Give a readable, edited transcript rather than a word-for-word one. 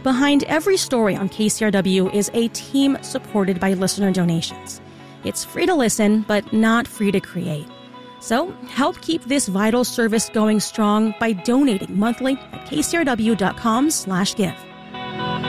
Behind every story on KCRW is a team supported by listener donations. It's free to listen, but not free to create. So help keep this vital service going strong by donating monthly at kcrw.com/give.